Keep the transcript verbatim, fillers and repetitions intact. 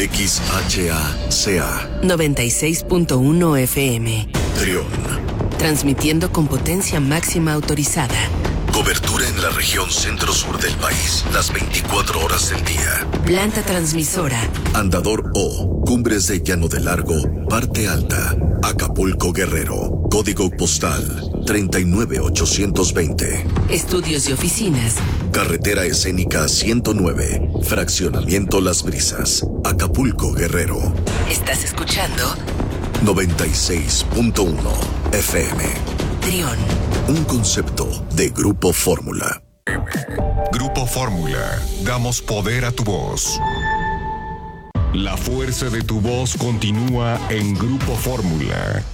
X H A C A noventa y seis punto uno F M. Trión. Transmitiendo con potencia máxima autorizada. Cobertura en la región centro-sur del país, las veinticuatro horas del día. Planta transmisora. Andador O, Cumbres de Llano de Largo, Parte Alta, Acapulco, Guerrero. Código postal treinta y nueve ochocientos veinte. Estudios y oficinas. Carretera escénica ciento nueve, Fraccionamiento Las Brisas, Acapulco, Guerrero. ¿Estás escuchando? noventa y seis punto uno F M. Trión. Un concepto de Grupo Fórmula. Grupo Fórmula. Damos poder a tu voz. La fuerza de tu voz continúa en Grupo Fórmula.